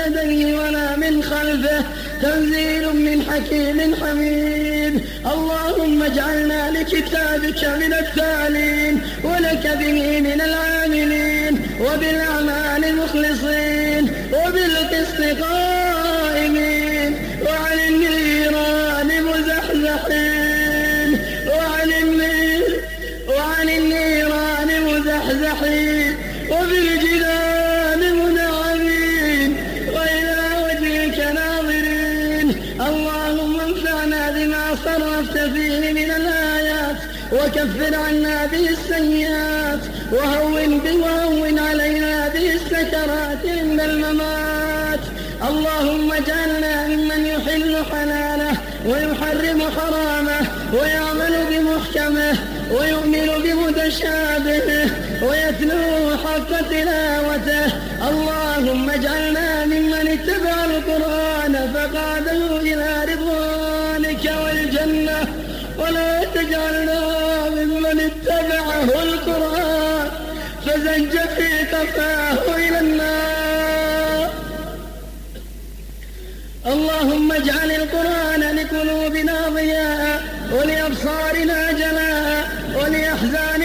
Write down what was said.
يديه ولا من خلفه، تنزيل من حكيم حميد. اللهم اجعلنا لكتابك من التالين، ولك به من العاملين، وبالأعمال مخلصين، وبالقسط قائمين، وعن النيران مزحزحين، وعن النيران مزحزحين، وبالجنان منعمين، وإلى وجهك ناظرين. اللهم انفعنا بما صرفت فيه من الآيات، وكفر عنا به السيئات، وهون علينا به السكرات عند الممات. اللهم اجعلنا ممن يحل حلاله ويحرم حرامه، ويعمل بمحكمه، ويؤمن بمتشابهه، ويتلو حق تلاوته. اللهم اجعلنا ممن اتبع القرآن فقاده إلى رضوانك والجنة، ولا تجعلنا ممن اتبعه القرآن فزج في قفاه إلى النار. اللهم اجعل القرآن لقلوبنا ضياء، ولأبصارنا جلاء، ولأحزاننا